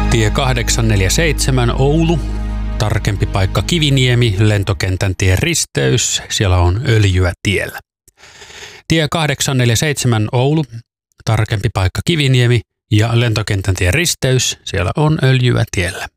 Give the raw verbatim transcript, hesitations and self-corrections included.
Tie kahdeksansataa neljäkymmentäseitsemän Oulu, tarkempi paikka Kiviniemi, lentokentän tien risteys, siellä on öljyä tiellä. Tie kahdeksansataa neljäkymmentäseitsemän Oulu, tarkempi paikka Kiviniemi ja lentokentän tien risteys, siellä on öljyä tiellä.